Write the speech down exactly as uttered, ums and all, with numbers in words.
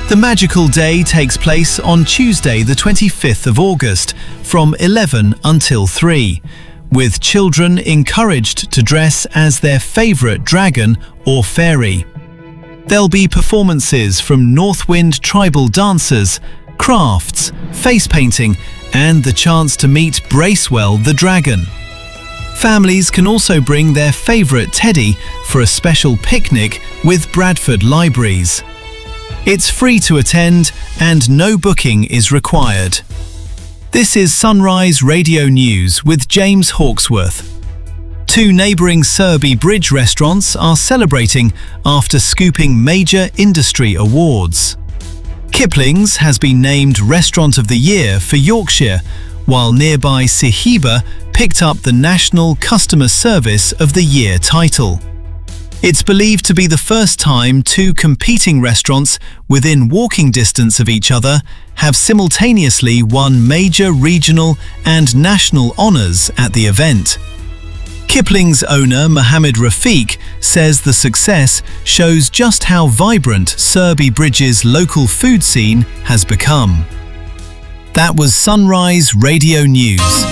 The magical day takes place on Tuesday the twenty-fifth of August from eleven until three, with children encouraged to dress as their favourite dragon or fairy. There'll be performances from Northwind tribal dancers, crafts, face painting and the chance to meet Bracewell the dragon. Families can also bring their favourite teddy for a special picnic with Bradford Libraries. It's free to attend and no booking is required. This is Sunrise Radio News with James Hawksworth. Two neighbouring Surrey Bridge restaurants are celebrating after scooping major industry awards. Kipling's has been named Restaurant of the Year for Yorkshire, while nearby Sahiba picked up the National Customer Service of the Year title. It's believed to be the first time two competing restaurants within walking distance of each other have simultaneously won major regional and national honours at the event. Kipling's owner Mohammed Rafiq says the success shows just how vibrant Surrey Bridge's local food scene has become. That was Sunrise Radio News.